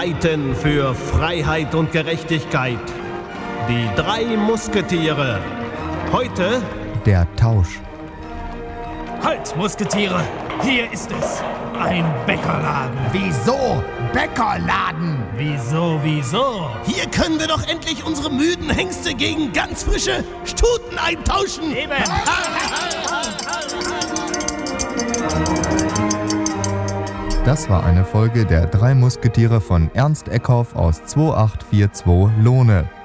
streiten für Freiheit und Gerechtigkeit. Die 3 Musketiere. Heute der Tausch. Halt, Musketiere! Hier ist es! Ein Bäckerladen! Wieso? Bäckerladen! Wieso? hier können wir doch endlich unsere müden Hengste gegen ganz frische Stuten eintauschen. Eben! Das war eine Folge der 3 Musketiere von Ernst Eckhoff aus 2842 Lohne.